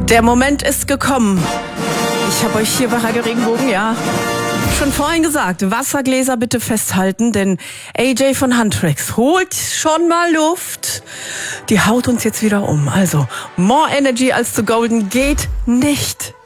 Der Moment ist gekommen. Ich habe euch hier bei Radio Regenbogen, ja, schon vorhin gesagt, Wassergläser bitte festhalten, denn AJ von Huntrix holt schon mal Luft. Die haut uns jetzt wieder um. Also, more energy als zu golden geht nicht.